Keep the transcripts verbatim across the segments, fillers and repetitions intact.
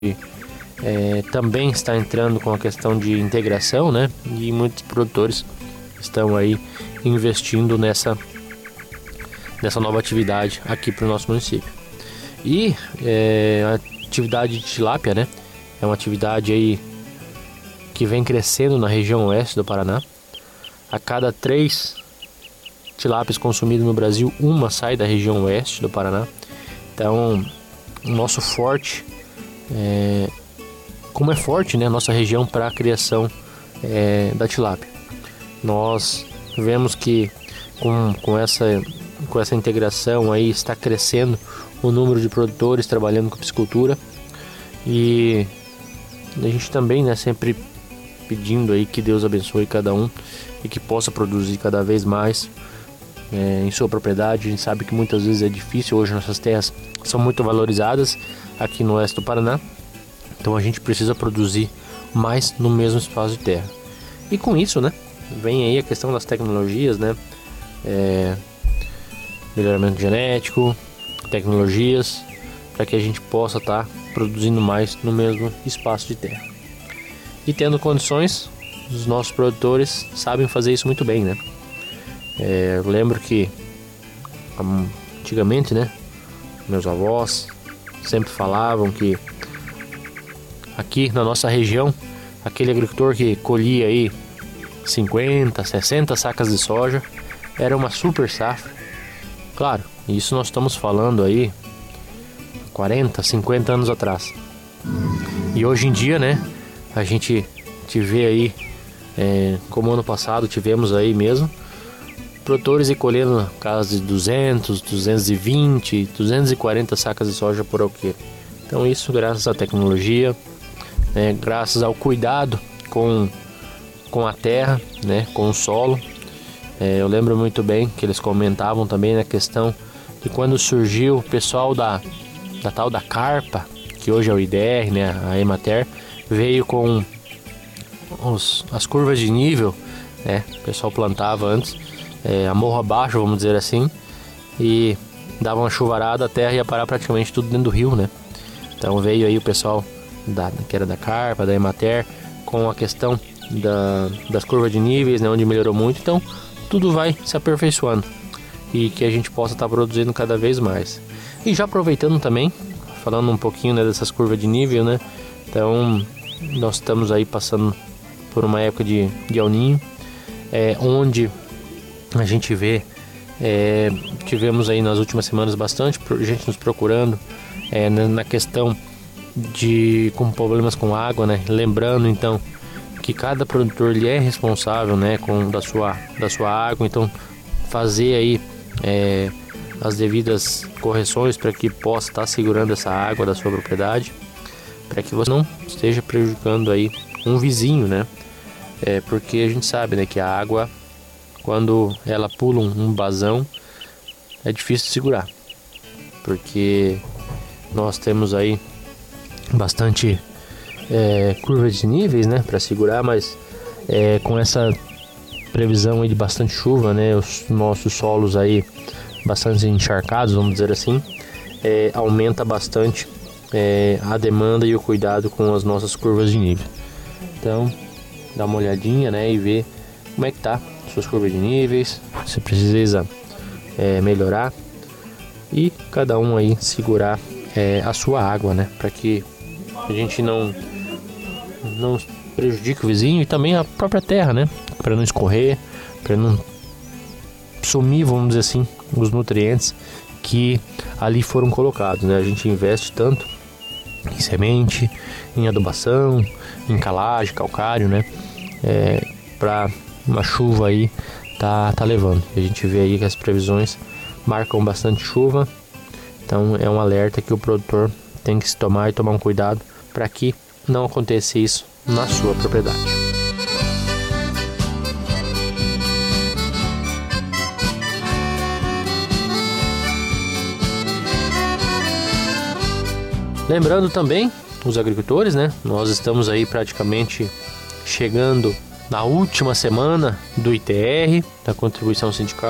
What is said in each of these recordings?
é, também está entrando com a questão de integração, né? E muitos produtores estão aí investindo nessa, nessa nova atividade aqui para o nosso município. E é, a atividade de tilápia, né? É uma atividade aí que vem crescendo na região oeste do Paraná. A cada três tilápias consumidas no Brasil, uma sai da região oeste do Paraná. Então, o nosso forte, é, como é forte, né, nossa região para a criação é, da tilápia. Nós vemos que com, com, essa, com essa integração aí está crescendo o número de produtores trabalhando com piscicultura. E a gente também, né, sempre pedindo aí que Deus abençoe cada um e que possa produzir cada vez mais é, em sua propriedade. A gente sabe que muitas vezes é difícil, hoje nossas terras são muito valorizadas aqui no oeste do Paraná, então a gente precisa produzir mais no mesmo espaço de terra. E com isso, né, vem aí a questão das tecnologias, né, é, melhoramento genético, tecnologias, para que a gente possa estar tá produzindo mais no mesmo espaço de terra. E tendo condições, os nossos produtores sabem fazer isso muito bem, né? É, eu lembro que antigamente, né, meus avós sempre falavam que aqui na nossa região, aquele agricultor que colhia aí cinquenta, sessenta sacas de soja era uma super safra. Claro, isso nós estamos falando aí quarenta, cinquenta anos atrás. E hoje em dia, né, a gente te vê aí, é, como ano passado tivemos aí mesmo, produtores e colhendo casa de duzentos, duzentos e vinte, duzentos e quarenta sacas de soja por alqueire. Então isso graças à tecnologia, né, graças ao cuidado com, com a terra, né, com o solo. É, eu lembro muito bem que eles comentavam também na questão de quando surgiu o pessoal da, da tal da carpa, que hoje é o I D R, né, a Emater, veio com os, as curvas de nível, né, o pessoal plantava antes, é, a morro abaixo, vamos dizer assim, e dava uma chuvarada, a terra ia parar praticamente tudo dentro do rio, né. Então veio aí o pessoal da, que era da carpa, da Emater, com a questão da, das curvas de níveis, né, onde melhorou muito. Então tudo vai se aperfeiçoando e que a gente possa estar produzindo cada vez mais. E já aproveitando também, falando um pouquinho, né, dessas curvas de nível, né, então nós estamos aí passando por uma época de, de El Niño, é, onde a gente vê, é, tivemos aí nas últimas semanas bastante gente nos procurando é, na questão de com problemas com água, né, lembrando então que cada produtor ele é responsável, né, com da sua da sua água. Então fazer aí é, as devidas correções para que possa estar segurando essa água da sua propriedade, para que você não esteja prejudicando aí um vizinho, né? É, porque a gente sabe, né, que a água, quando ela pula um, um vazão, é difícil de segurar, porque nós temos aí bastante é, curvas de níveis, né, para segurar, mas é, com essa previsão aí de bastante chuva, né, os nossos solos aí bastante encharcados, vamos dizer assim, é, aumenta bastante é, a demanda e o cuidado com as nossas curvas de nível. Então dá uma olhadinha, né, e ver como é que tá suas curvas de níveis, se precisa é, melhorar, e cada um aí segurar é, a sua água, né, para que a gente não não prejudique o vizinho e também a própria terra, né, para não escorrer, para não sumir, vamos dizer assim, os nutrientes que ali foram colocados, né. A gente investe tanto em semente, em adubação, em calagem, calcário, né, é, para uma chuva aí tá, tá levando. A gente vê aí que as previsões marcam bastante chuva, então é um alerta que o produtor tem que se tomar e tomar um cuidado para que não aconteça isso na sua propriedade. Lembrando também os agricultores, né? Nós estamos aí praticamente chegando na última semana do I T R, da contribuição sindical.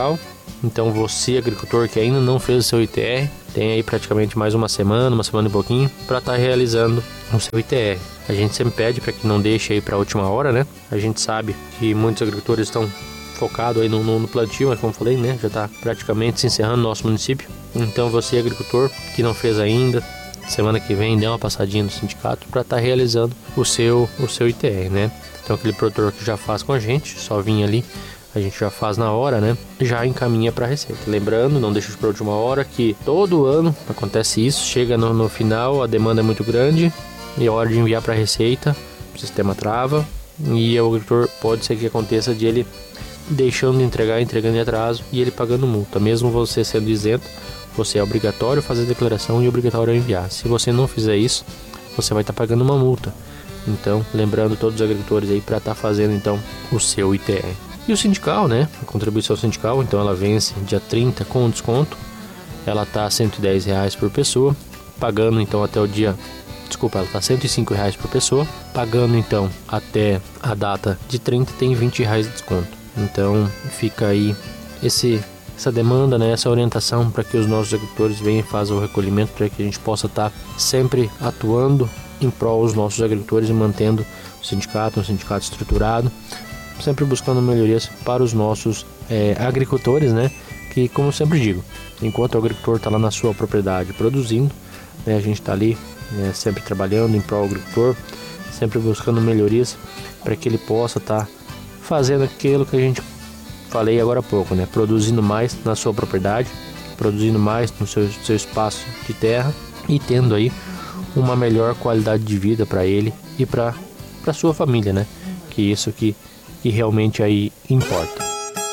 Então você, agricultor que ainda não fez o seu I T R, tem aí praticamente mais uma semana, uma semana e pouquinho, para estar tá realizando o seu I T R. A gente sempre pede para que não deixe aí para a última hora, né? A gente sabe que muitos agricultores estão focados aí no, no, no plantio, mas como eu falei, né? Já está praticamente se encerrando no nosso município. Então você, agricultor que não fez ainda, semana que vem dê uma passadinha no sindicato para estar tá realizando o seu, o seu I T R, né? Então aquele produtor que já faz com a gente, só vir ali, a gente já faz na hora, né? Já encaminha para a Receita. Lembrando, não deixa para a última hora, que todo ano acontece isso, chega no, no final, a demanda é muito grande e a hora de enviar para a Receita, o sistema trava e o agricultor pode ser que aconteça de ele deixando de entregar, entregando em atraso e ele pagando multa. Mesmo você sendo isento, você é obrigatório fazer a declaração e obrigatório enviar. Se você não fizer isso, você vai estar tá pagando uma multa. Então, lembrando todos os agricultores aí para estar tá fazendo então o seu I T R. E o sindical, né? A contribuição sindical, então ela vence dia trinta com desconto. Ela tá cento e dez reais por pessoa, pagando então até o dia... Desculpa, ela tá cento e cinco reais por pessoa, pagando então até a data de trinta tem vinte reais de desconto. Então fica aí esse, essa demanda, né? Essa orientação para que os nossos agricultores venham e façam o recolhimento para que a gente possa estar tá sempre atuando em prol dos nossos agricultores e mantendo o sindicato, um sindicato estruturado, sempre buscando melhorias para os nossos é, agricultores, né? Que, como eu sempre digo, enquanto o agricultor está lá na sua propriedade produzindo, né, a gente está ali é, sempre trabalhando em prol do agricultor, sempre buscando melhorias para que ele possa estar tá fazendo aquilo que a gente falei agora há pouco, né? Produzindo mais na sua propriedade, produzindo mais no seu, seu espaço de terra e tendo aí uma melhor qualidade de vida para ele e para para sua família, né? Que isso que que realmente aí importa.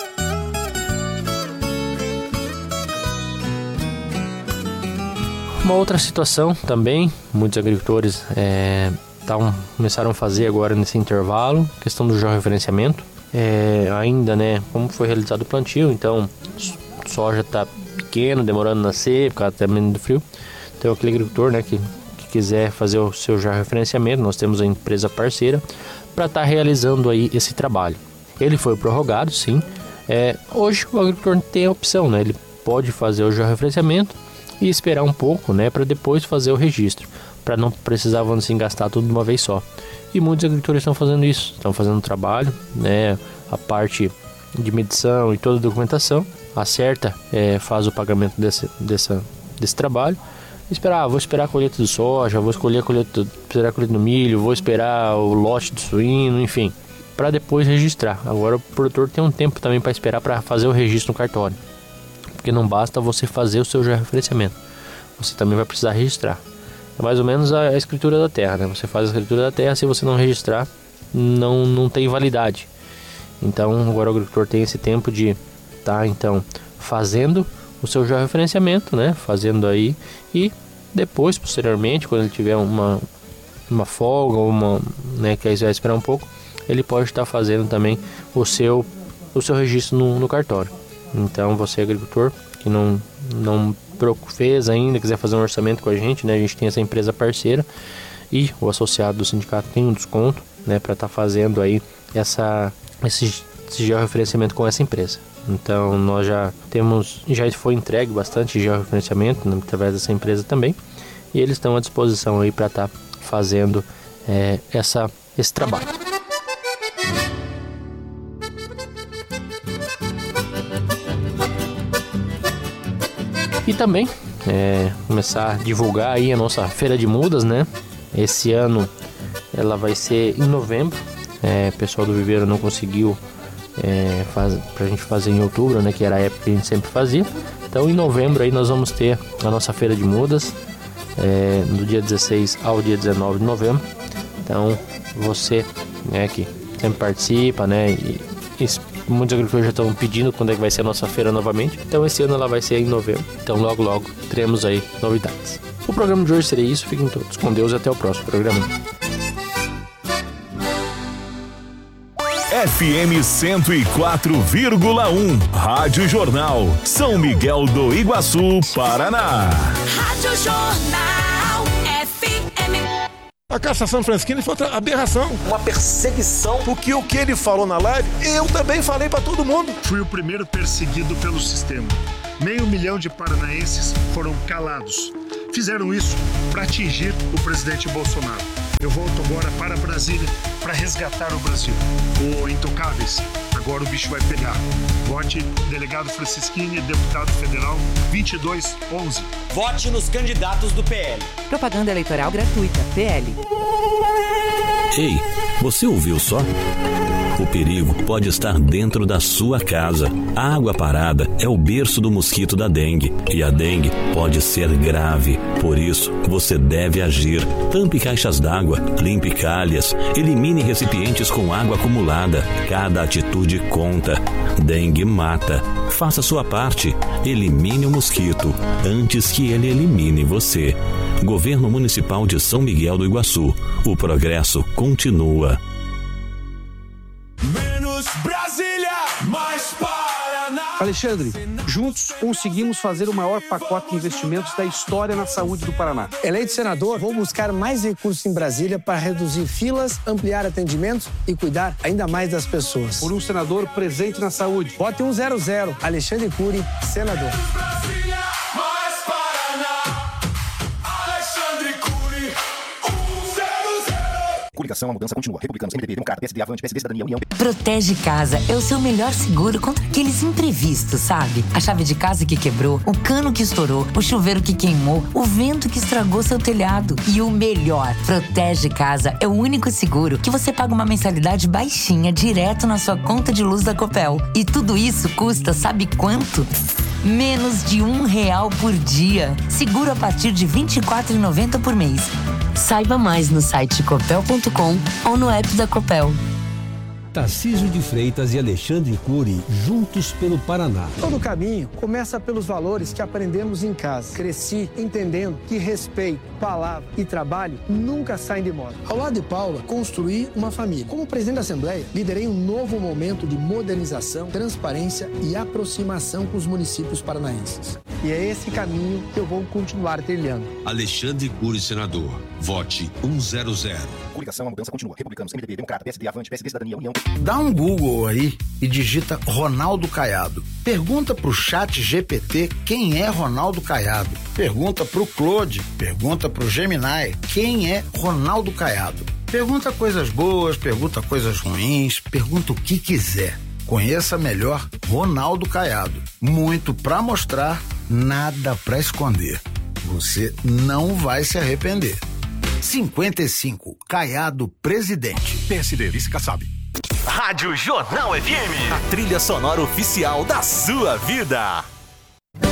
Uma outra situação também, muitos agricultores é, tavam, começaram a fazer agora nesse intervalo, questão do georreferenciamento. É, ainda, né, como foi realizado o plantio, então soja está pequeno, demorando a nascer, por causa também do frio. Então aquele agricultor, né, que, que quiser fazer o seu georreferenciamento, nós temos a empresa parceira para estar tá realizando aí esse trabalho. Ele foi prorrogado, sim. É, hoje o agricultor tem a opção, né? Ele pode fazer o georreferenciamento e esperar um pouco, né, para depois fazer o registro, para não precisar, vamos assim, gastar tudo de uma vez só. E muitos agricultores estão fazendo isso, estão fazendo o trabalho, né, a parte de medição e toda a documentação, acerta, é, faz o pagamento desse, dessa, desse trabalho. Esperar, ah, vou esperar a colheita do soja, vou escolher a colheita, esperar a colheita do milho, vou esperar o lote do suíno, enfim, para depois registrar. Agora o produtor tem um tempo também para esperar para fazer o registro no cartório, porque não basta você fazer o seu georreferenciamento, você também vai precisar registrar. É mais ou menos a, a escritura da terra, né? Você faz a escritura da terra, se você não registrar, não, não tem validade. Então agora o agricultor tem esse tempo de estar tá, então fazendo o seu georreferenciamento, né? Fazendo aí e depois, posteriormente, quando ele tiver uma, uma folga, uma, né, que aí vai esperar um pouco, ele pode estar fazendo também o seu, o seu registro no, no cartório. Então você, agricultor, que não, não fez ainda, quiser fazer um orçamento com a gente, né? A gente tem essa empresa parceira e o associado do sindicato tem um desconto, né, para estar fazendo aí essa, esse, esse georreferenciamento com essa empresa. Então nós já temos, já foi entregue bastante georreferenciamento, né, através dessa empresa também, e eles estão à disposição aí para estar fazendo é, essa, esse trabalho. E também é, começar a divulgar aí a nossa feira de mudas, né? Esse ano ela vai ser em novembro. É, o pessoal do viveiro não conseguiu é, faz, pra gente fazer em outubro, né? Que era a época que a gente sempre fazia. Então em novembro aí nós vamos ter a nossa feira de mudas, é, do dia dezesseis ao dia dezenove de novembro. Então você, né, que sempre participa, né? E, e muitos agricultores já estão pedindo quando é que vai ser a nossa feira novamente. Então esse ano ela vai ser em novembro. Então logo logo teremos aí novidades. O programa de hoje seria isso. Fiquem todos com Deus e até o próximo programa. F M cento e quatro vírgula um Rádio Jornal, São Miguel do Iguaçu, Paraná. Rádio Jornal. A cassação franciscana foi outra aberração. Uma perseguição. Porque o que ele falou na live, eu também falei para todo mundo. Fui o primeiro perseguido pelo sistema. Meio milhão de paranaenses foram calados. Fizeram isso para atingir o presidente Bolsonaro. Eu volto agora para Brasília para resgatar o Brasil. Ô, intocáveis, agora o bicho vai pegar. Vote delegado Francisquini, deputado federal vinte e dois onze. Vote nos candidatos do P L. Propaganda eleitoral gratuita. P L. Ei, você ouviu só? O perigo pode estar dentro da sua casa. A água parada é o berço do mosquito da dengue. E a dengue pode ser grave. Por isso, você deve agir. Tampe caixas d'água, limpe calhas, elimine recipientes com água acumulada. Cada atitude conta. Dengue mata. Faça sua parte. Elimine o mosquito antes que ele elimine você. Governo Municipal de São Miguel do Iguaçu. O progresso continua. Menos Brasília, mais Paraná. Alexandre, juntos conseguimos fazer o maior pacote de investimentos da história na saúde do Paraná. Eleito senador, vou buscar mais recursos em Brasília para reduzir filas, ampliar atendimentos e cuidar ainda mais das pessoas. Por um senador presente na saúde. Vote um zero zero, Alexandre Cury, senador. Brasília, mais Paraná. Alexandre Cury, um zero zero. Coligação, a mudança continua. Republicanos, M D B, Democrata, P S D, Avante, P S D, Cidadania, União. Protege Casa é o seu melhor seguro contra aqueles imprevistos, sabe? A chave de casa que quebrou, o cano que estourou, o chuveiro que queimou, o vento que estragou seu telhado. E o melhor, Protege Casa é o único seguro que você paga uma mensalidade baixinha direto na sua conta de luz da Copel. E tudo isso custa, sabe quanto? Menos de um real por dia. Seguro a partir de vinte e quatro reais e noventa centavos por mês. Saiba mais no site copel ponto com ou no app da Copel. Tarcísio de Freitas e Alexandre Cury, juntos pelo Paraná. Todo caminho começa pelos valores que aprendemos em casa. Cresci entendendo que respeito, palavra e trabalho nunca saem de moda. Ao lado de Paula, construí uma família. Como presidente da Assembleia, liderei um novo momento de modernização, transparência e aproximação com os municípios paranaenses. E é esse caminho que eu vou continuar trilhando. Alexandre Cury, senador. Vote um zero zero. Coligação, a mudança continua. Republicanos, M D B, Democrata, P S D, Avante, P S D, Cidadania, União. Dá um Google aí e digita Ronaldo Caiado. Pergunta pro chat G P T quem é Ronaldo Caiado. Pergunta pro Claude, pergunta pro Gemini quem é Ronaldo Caiado. Pergunta coisas boas, pergunta coisas ruins, pergunta o que quiser. Conheça melhor Ronaldo Caiado. Muito pra mostrar, nada pra esconder. Você não vai se arrepender. cinquenta e cinco, Caiado presidente. P S D, Vice Kassab. Rádio Jornal F M. A trilha sonora oficial da sua vida.